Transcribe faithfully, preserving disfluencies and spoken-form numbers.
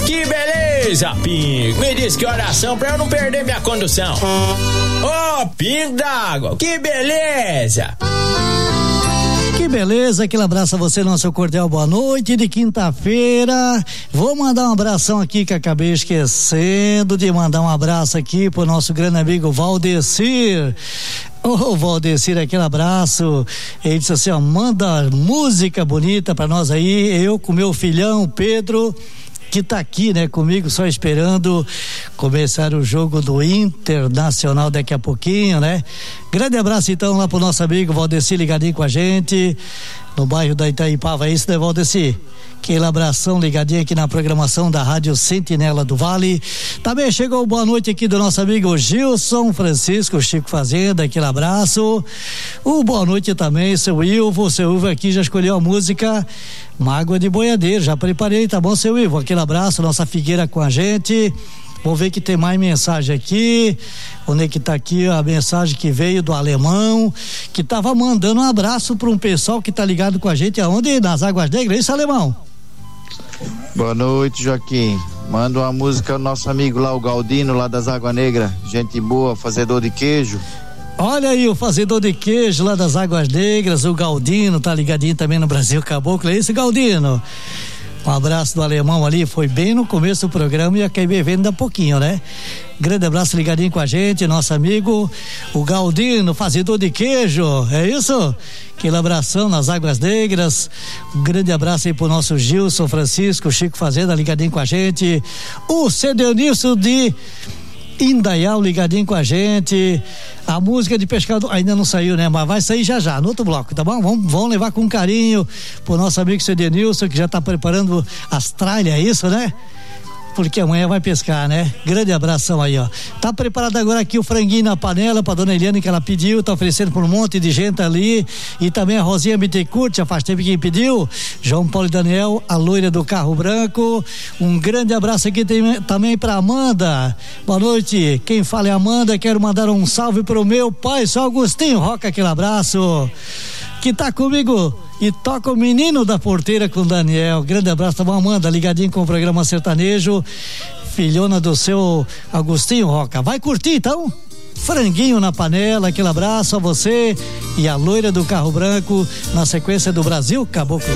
Que beleza, Pingo. Me diz que oração pra eu não perder minha condução. Ô, oh, Pingo d'água, que beleza. Que beleza, aquele abraço a você, nosso cordial boa noite de quinta-feira. Vou mandar um abração aqui que acabei esquecendo de mandar um abraço aqui pro nosso grande amigo Valdecir. Ô, oh, Valdecir, aquele abraço. Ele disse assim, ó, manda música bonita pra nós aí, eu com meu filhão Pedro, que tá aqui, né, comigo, só esperando começar o jogo do Internacional daqui a pouquinho, né? Grande abraço então lá pro nosso amigo Valdecir ligadinho com a gente no bairro da Itaipava, é isso, né, Valdecir? Aquele abração ligadinho aqui na programação da Rádio Sentinela do Vale. Também chegou boa noite aqui do nosso amigo Gilson Francisco Chico Fazenda, aquele abraço. O boa noite também, seu Ilvo, seu Ilvo aqui já escolheu a música Mágoa de Boiadeiro, já preparei, tá bom, seu Ilvo? Aquele abraço, nossa Figueira com a gente. Vou ver que tem mais mensagem aqui. Onde é que tá aqui a mensagem que veio do Alemão, que tava mandando um abraço para um pessoal que tá ligado com a gente aonde? Nas Águas Negras, é isso, Alemão? Boa noite, Joaquim. Manda uma música ao nosso amigo lá, o Galdino, lá das Águas Negras. Gente boa, fazedor de queijo. Olha aí o fazedor de queijo lá das Águas Negras, o Galdino, tá ligadinho também no Brasil Caboclo, é isso, Galdino? Um abraço do Alemão ali, foi bem no começo do programa e acabei vendo um pouquinho, né? Grande abraço ligadinho com a gente, nosso amigo, o Galdino, fazedor de queijo, é isso? Aquele abração nas Águas Negras, um grande abraço aí pro nosso Gilson Francisco, Chico Fazenda ligadinho com a gente, o Cedenilson de Indaial ligadinho com a gente, a música de pescador ainda não saiu, né? Mas vai sair já já, no outro bloco, tá bom? Vamos, vamos levar com carinho pro nosso amigo Cedenilson, que já tá preparando as tralhas, é isso, né? Porque amanhã vai pescar, né? Grande abração aí, ó. Tá preparado agora aqui o franguinho na panela pra dona Eliane, que ela pediu, tá oferecendo por um monte de gente ali, e também a Rosinha Bittencourt, já faz tempo que pediu, João Paulo e Daniel, a loira do carro branco. Um grande abraço aqui tem, também pra Amanda. Boa noite, quem fala é Amanda, quero mandar um salve pro meu pai, seu Agostinho Roca, aquele abraço, que tá comigo e toca o Menino da Porteira com o Daniel. Grande abraço, tá bom, Amanda, ligadinho com o programa sertanejo, filhona do seu Agostinho Roca. Vai curtir então? Franguinho na panela, aquele abraço a você e a loira do carro branco na sequência do Brasil Caboclo.